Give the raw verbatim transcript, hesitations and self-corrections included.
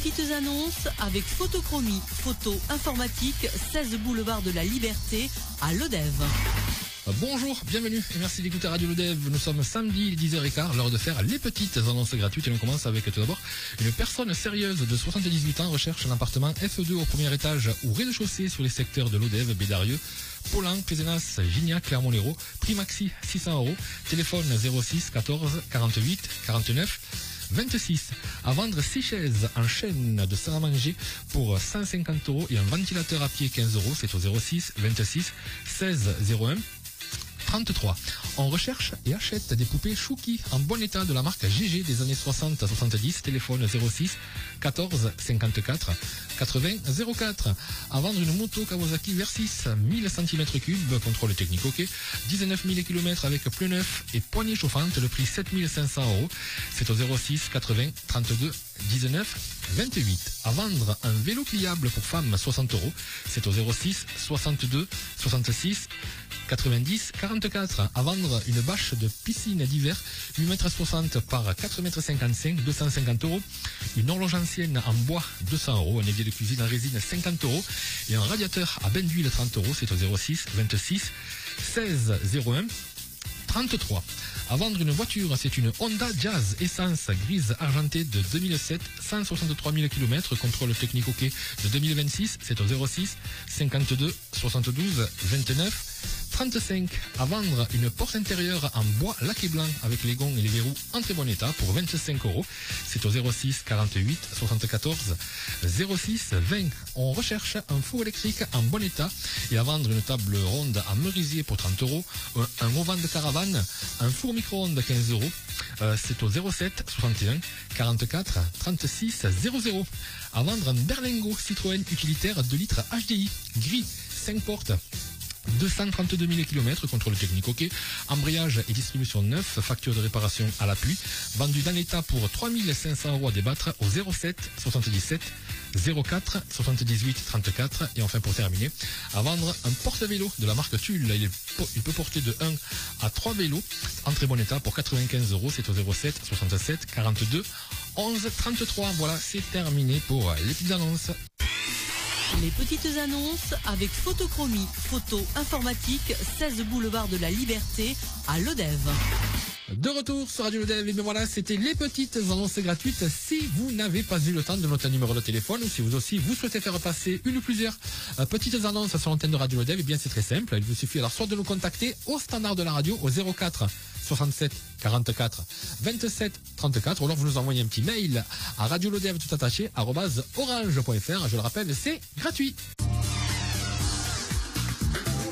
petites annonces avec Photochromie, photo informatique, seize boulevard de la Liberté à Lodève. Bonjour, bienvenue et merci d'écouter Radio Lodève. Nous sommes samedi dix heures quinze, l'heure de faire les petites annonces gratuites et on commence avec tout d'abord une personne sérieuse de soixante-dix-huit ans recherche un appartement F deux au premier étage ou rez-de-chaussée sur les secteurs de Lodève, Bédarieux, Polan, Pézenas, Gignac, Clermont-Lérault, prix maxi six cents euros, téléphone zéro six quatorze quarante-huit quarante-neuf vingt-six. À vendre six chaises en chaîne de salle à manger pour cent cinquante euros et un ventilateur à pied quinze euros, c'est au zéro six vingt-six seize zéro un trente-trois. On recherche et achète des poupées Chouki en bon état de la marque G G des années soixante à soixante-dix, téléphone zéro six quatorze cinquante-quatre quatre-vingts zéro quatre. À vendre une moto Kawasaki Versys mille centimètres cubes, contrôle technique OK, dix-neuf mille kilomètres avec pneus neufs et poignée chauffante, le prix sept mille cinq cents euros, c'est au zéro six quatre-vingts trente-deux dix-neuf vingt-huit. À vendre un vélo pliable pour femmes soixante euros, c'est au zéro six soixante-deux soixante-six quatre-vingt-dix quarante-quatre. À vendre une bâche de piscine d'hiver huit mètres soixante par quatre mètres cinquante-cinq, deux cent cinquante euros. Une horloge ancienne en bois deux cents euros. Un évier de cuisine en résine cinquante euros. Et un radiateur à bain d'huile trente euros. C'est au zéro six vingt-six seize zéro un trente-trois. À vendre une voiture, c'est une Honda Jazz essence grise argentée de deux mille sept, cent soixante-trois mille kilomètres, contrôle technique OK de deux mille vingt-six, c'est au zéro six cinquante-deux soixante-douze vingt-neuf trente-cinq. À vendre une porte intérieure en bois laqué blanc avec les gonds et les verrous en très bon état pour vingt-cinq euros, c'est au zéro six quarante-huit soixante-quatorze zéro six vingt. On recherche un four électrique en bon état et à vendre une table ronde en merisier pour trente euros, un auvent de caravane, un four micro-ondes quinze euros, euh, c'est au zéro sept soixante et un quarante-quatre trente-six zéro zéro. À vendre un berlingot Citroën utilitaire deux litres H D I, gris, cinq portes, deux cent trente-deux mille kilomètres, contrôle technique OK, embrayage et distribution neuf, facture de réparation à l'appui, vendu dans l'état pour trois mille cinq cents euros à débattre au zéro sept soixante-dix-sept zéro quatre soixante-dix-huit trente-quatre. Et enfin pour terminer, à vendre un porte-vélo de la marque Tulle. Il, est, il peut porter de un à trois vélos en très bon état pour quatre-vingt-quinze euros, c'est au zéro sept soixante-sept quarante-deux onze trente-trois. Voilà, c'est terminé pour les petites annonces. Les petites annonces avec Photochromie, photo informatique, seize boulevard de la Liberté à Lodève. De retour sur Radio Lodève, et bien voilà, c'était les petites annonces gratuites. Si vous n'avez pas eu le temps de noter un numéro de téléphone, ou si vous aussi vous souhaitez faire passer une ou plusieurs euh, petites annonces sur l'antenne de Radio Lodève, et bien c'est très simple. Il vous suffit alors soit de nous contacter au standard de la radio au zéro quatre soixante-sept quarante-quatre vingt-sept trente-quatre, ou alors vous nous envoyez un petit mail à radiolodève tout attaché arobase orange point fr. Je le rappelle, c'est gratuit.